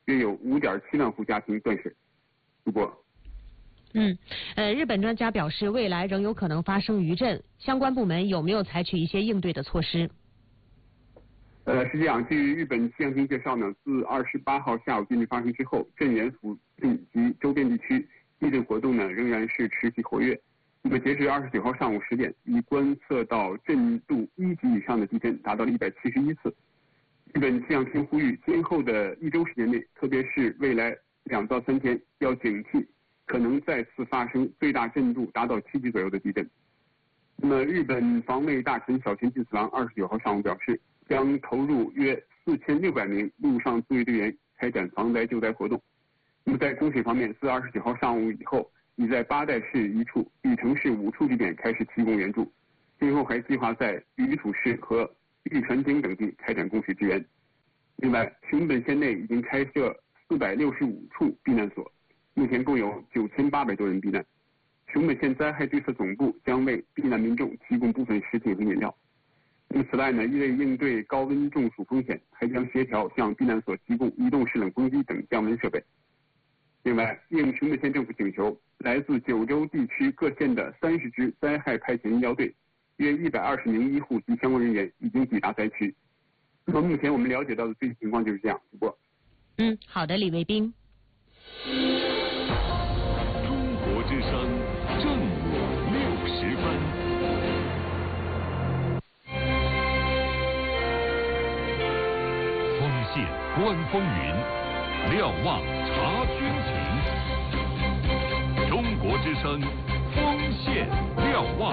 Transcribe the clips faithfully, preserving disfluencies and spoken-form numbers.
约有五点七万户家庭断水。主播。 嗯，呃，日本专家表示，未来仍有可能发生余震，相关部门有没有采取一些应对的措施？ 呃，是这样，据日本气象厅介绍呢，自二十八号下午地震发生之后，震源附近及周边地区地震活动呢仍然是持续活跃。那么截至二十九号上午十点，已观测到震度一级以上的地震达到了一百七十一次。日本气象厅呼吁，今后的一周时间内，特别是未来两到三天，要警惕可能再次发生最大震度达到七级左右的地震。那么，日本防卫大臣小泉进次郎二十九号上午表示，将投入约四千六百名陆上自卫队员开展防灾救灾活动。那么，在供水方面，自二十九号上午以后，已在八代市一处、玉城市五处地点开始提供援助，今后还计划在鱼土市和玉川町等地开展供水支援。另外，熊本县内已经开设四百六十五处避难所，目前共有九千八百多人避难。熊本县灾害对策总部将为避难民众提供部分食品和饮料。那么此外呢，为应对高温中暑风险，还将协调向避难所提供移动式冷风机等降温设备。另外，应熊本县政府请求，来自九州地区各县的三十支灾害派遣医疗队，约一百二十名医护及相关人员已经抵达灾区。那么目前我们了解到的最新情况就是这样。主播。 嗯，好的，李卫兵。 中国之声正午六十分。锋线观风云，瞭望察军情。中国之声锋线瞭望。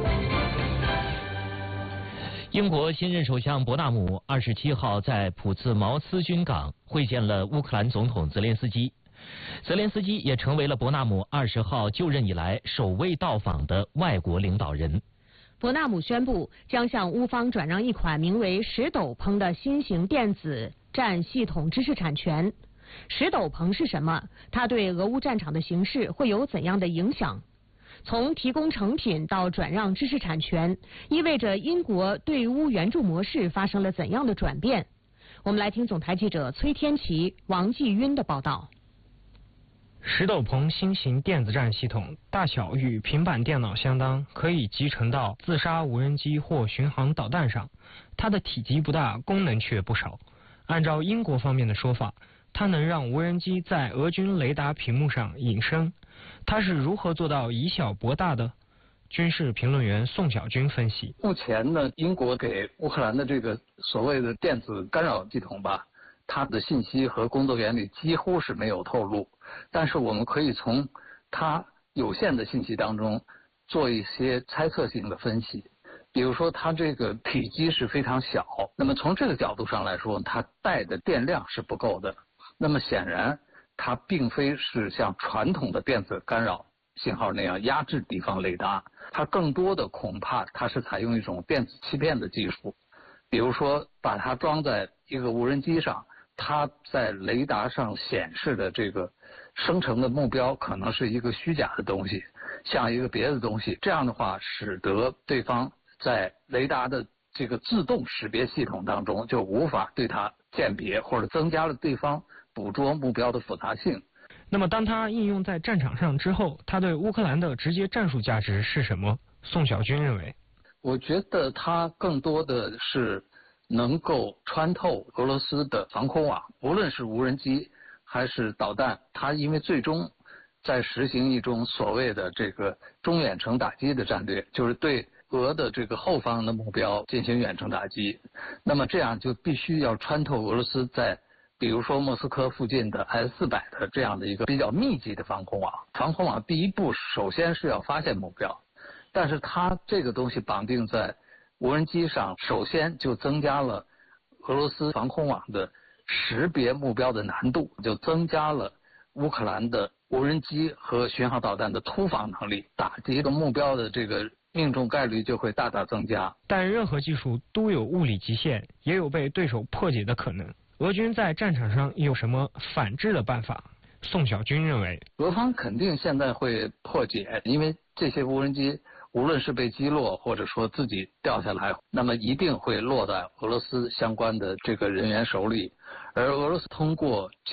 英国新任首相伯纳姆二十七号在普茨茅斯军港会见了乌克兰总统泽连斯基，泽连斯基也成为了伯纳姆二十号就任以来首位到访的外国领导人。 伯纳姆宣布将向乌方转让一款名为石斗篷的新型电子战系统知识产权。石斗篷是什么？它对俄乌战场的形势会有怎样的影响？从提供成品到转让知识产权，意味着英国对乌援助模式发生了怎样的转变？我们来听总台记者崔天琪、王继晕的报道。 石斗篷新型电子战系统大小与平板电脑相当，可以集成到自杀无人机或巡航导弹上。它的体积不大，功能却不少。按照英国方面的说法，它能让无人机在俄军雷达屏幕上隐身。它是如何做到以小博大的？军事评论员宋小军分析： 目前呢，英国给乌克兰的这个所谓的电子干扰系统吧，它的信息和工作原理几乎是没有透露。但是我们可以从它有限的信息当中做一些猜测性的分析。比如说，它这个体积是非常小，那么从这个角度上来说，它带的电量是不够的。那么显然，它并非是像传统的电子干扰信号那样压制敌方雷达，它更多的恐怕它是采用一种电子欺骗的技术，比如说把它装在一个无人机上，它在雷达上显示的这个生成的目标可能是一个虚假的东西，像一个别的东西，这样的话使得对方在雷达的这个自动识别系统当中就无法对它鉴别，或者增加了对方捕捉目标的复杂性。 那么当它应用在战场上之后，它对乌克兰的直接战术价值是什么？宋小军认为， 我觉得它更多的是能够穿透俄罗斯的防空网，无论是无人机还是导弹，它因为最终在实行一种所谓的这个中远程打击的战略，就是对俄的这个后方的目标进行远程打击，那么这样就必须要穿透俄罗斯在比如说莫斯科附近的 S 四百 的这样的一个比较密集的防空网。防空网第一步首先是要发现目标，但是它这个东西绑定在无人机上，首先就增加了俄罗斯防空网的识别目标的难度，就增加了乌克兰的无人机和巡航导弹的突防能力，打击的目标的这个命中概率就会大大增加。 但任何技术都有物理极限，也有被对手破解的可能。俄军在战场上有什么反制的办法？宋小军认为， 俄方肯定现在会破解，因为这些无人机无论是被击落或者说自己掉下来，那么一定会落在俄罗斯相关的这个人员手里，而俄罗斯通过